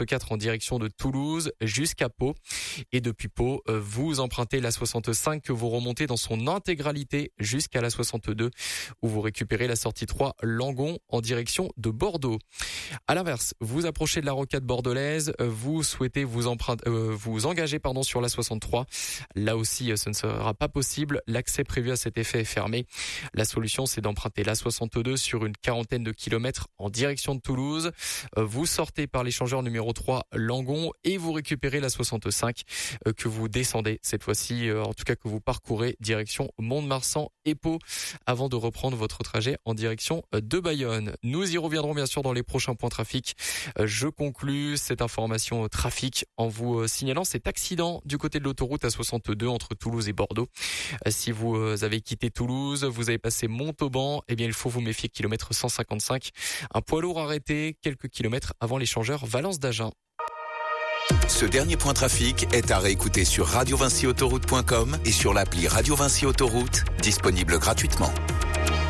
64 en direction de Toulouse jusqu'à Pau. Et depuis Pau, vous empruntez la 65 que vous remontez dans son intégralité jusqu'à la 62 où vous récupérez la sortie 3 Langon en direction de Bordeaux. À l'inverse, vous approchez de la rocade bordelaise, vous souhaitez vous engager sur la 63. Là aussi, ce ne sera pas possible. L'accès prévu à cet effet est fermé. La solution, c'est d'emprunter la 62 sur une quarantaine de kilomètres en direction de Toulouse. Vous sortez par l'échangeur numéro 3 Langon et vous récupérez la 65 que vous descendez cette fois-ci, en tout cas que vous parcourez direction Mont-de-Marsan et Pau avant de reprendre votre trajet en direction de Bayonne. Nous y reviendrons bien sûr dans les prochains points trafic. Je conclus cette information trafic en vous signalant cet accident du côté de l'autoroute A62 entre Toulouse et Bordeaux. Si vous avez quitté Toulouse, vous avez passé Montauban, eh bien il faut vous méfier kilomètre 155. Un poids lourd arrêté quelques kilomètres avant l'échangeur Valence d'Agen. Ce dernier point trafic est à réécouter sur radiovincyautoroute.com et sur l'appli Radio Vinci Autoroute, disponible gratuitement.